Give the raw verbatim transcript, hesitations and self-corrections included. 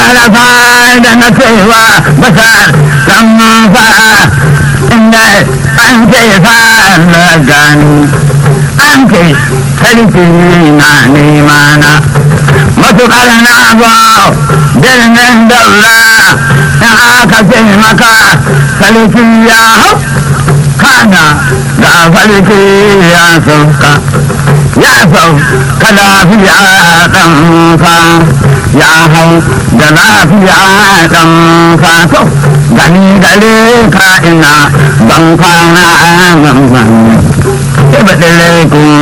arafa da na cewa basar dan fa inda an ce fa na gani an ce sarki na nema na matuƙar na ba birnin daura in aka ce maka sarki ya hau kana ga sarki ya sauka ya sauka lafiya ɗan fa ya hau da lafiya ɗan fa to gani gare ka ina ban kwana nan ban ke baɗin